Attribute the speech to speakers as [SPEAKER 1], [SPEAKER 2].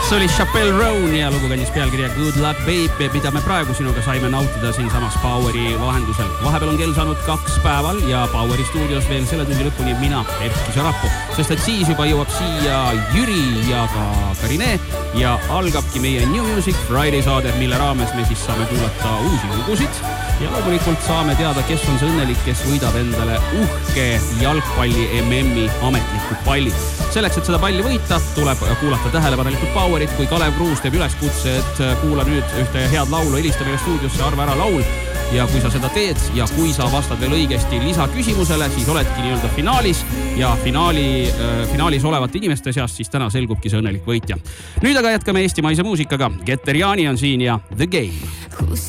[SPEAKER 1] See oli Chappelle Roan ja lugu kandis pealkirja Good Luck Babe, mida me praegu sinuga saime nautida siin samas Poweri vahendusel. Vahepeal on kell saanud 2 päeval ja Poweri stuudios veel selle tunni lõpuni mina, Erki Sarapuu, sest et siis juba jõuab siia Jüri ja ka Karine ja algabki meie New Music Friday saade, mille raames me siis saame kuulata uusi lugusid ja loomulikult saame teada, kes on see õnnelik, kes võidab endale uhke jalgpalli MM-i ametliku palli. Selleks, et seda palli võita, tuleb kuulata tähelepanelikult Powerit, kui Kalev Kruus teeb üleskutse, et kuula nüüd ühte head laulu, helista meile stuudiosse, arva ära laul. Ja kui sa seda teed ja kui sa vastad veel õigesti lisaküsimusele, siis oledki nii-öelda finaalis ja finaalis olevate inimeste seast siis täna selgubki see õnnelik võitja. Nüüd aga jätkame eestimaise muusikaga. Getter Jaani on siin ja The Game.